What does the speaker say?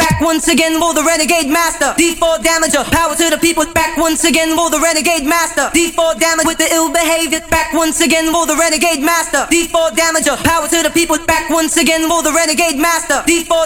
back once again for the renegade master. D4 damager, power to the people, back once again for the renegade master. D4 damage with the ill behavior, back once again for the renegade master. D4 damager, power to the people, back once again for the renegade master. D4